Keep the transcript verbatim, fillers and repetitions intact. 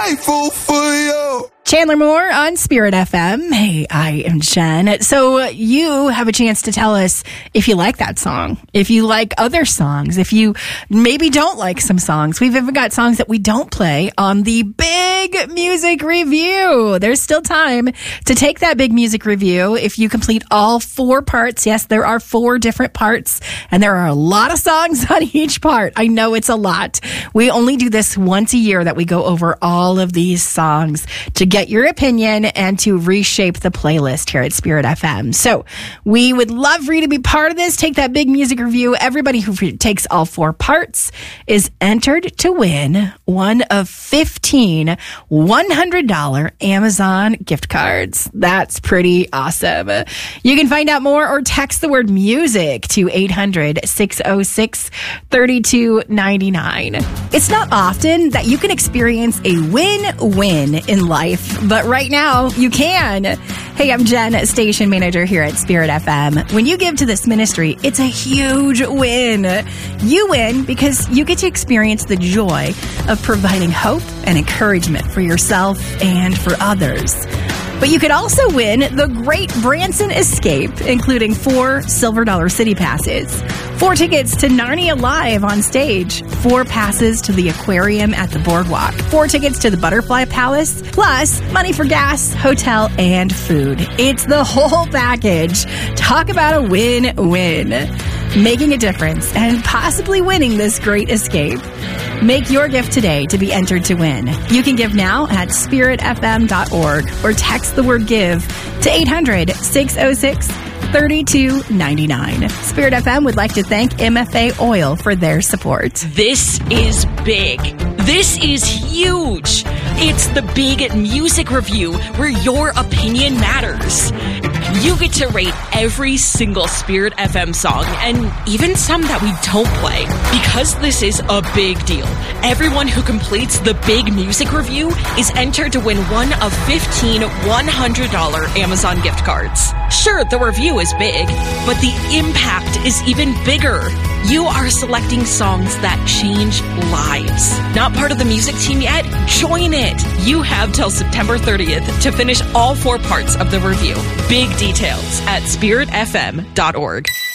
grateful for you. Chandler Moore on Spirit F M. Hey, I am Jen. So uh, you have a chance to tell us if you like that song, if you like other songs, if you maybe don't like some songs. We've even got songs that we don't play on the Big Music Review. There's still time to take that Big Music Review if you complete all four parts. Yes, there are four different parts, and there are a lot of songs on each part. I know it's a lot. We only do this once a year, that we go over all of these songs to get your opinion and to reshape the playlist here at Spirit F M. So we would love for you to be part of this. Take that Big Music Review. Everybody who takes all four parts is entered to win one of fifteen one hundred dollars Amazon gift cards. That's pretty awesome. You can find out more or text the word music to eight hundred, six oh six, three two nine nine. It's not often that you can experience a win-win in life, but right now you can. Hey, I'm Jen, station manager here at Spirit F M. When you give to this ministry, it's a huge win. You win because you get to experience the joy of providing hope and encouragement for yourself and for others. But you could also win the Great Branson Escape, including four Silver Dollar City passes, four tickets to Narnia Live on stage, four passes to the aquarium at the boardwalk, four tickets to the Butterfly Palace, plus money for gas, hotel, and food. It's the whole package. Talk about a win-win. Making a difference and possibly winning this great escape. Make your gift today to be entered to win. You can give now at spirit f m dot org or text the word give to eight hundred, six oh six, three two nine nine. Spirit F M would like to thank M F A Oil for their support. This is big. This is huge. It's the Big Music Review, where your opinion matters. You get to rate every single Spirit F M song, and even some that we don't play. Because this is a big deal, everyone who completes the Big Music Review is entered to win one of fifteen one hundred dollars Amazon gift cards. Sure, the review is big, but the impact is even bigger. You are selecting songs that change lives. Not part of the music team yet? Join it. You have till September thirtieth to finish all four parts of the review. Big details at spirit f m dot org.